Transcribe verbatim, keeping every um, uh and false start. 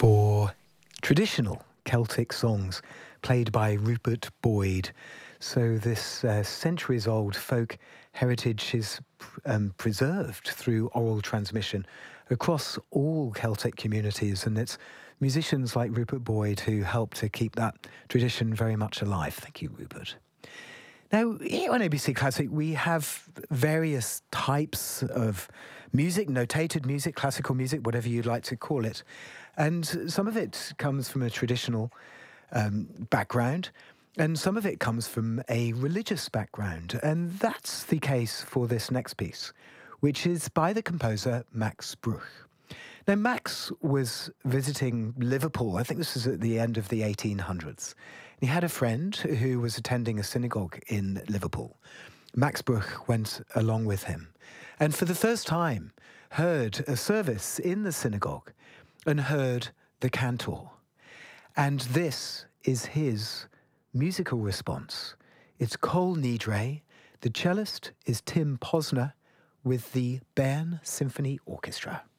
for traditional Celtic songs played by Rupert Boyd. So this uh, centuries-old folk heritage is um, preserved through oral transmission across all Celtic communities, and it's musicians like Rupert Boyd who help to keep that tradition very much alive. Thank you, Rupert. Now, here on A B C Classic, we have various types of music, notated music, classical music, whatever you'd like to call it. And some of it comes from a traditional um, background, and some of it comes from a religious background. And that's the case for this next piece, which is by the composer Max Bruch. Now, Max was visiting Liverpool. I think this was at the end of the eighteen hundreds. He had a friend who was attending a synagogue in Liverpool. Max Bruch went along with him, and for the first time heard a service in the synagogue and heard the cantor. And this is his musical response. It's Kol Nidre. The cellist is Tim Posner with the Bern Symphony Orchestra.